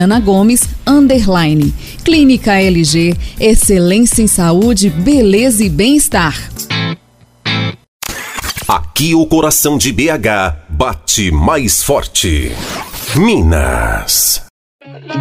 Ana Gomes, _. Clínica LG, excelência em saúde, beleza e bem-estar. Aqui o coração de BH bate mais forte. Minas.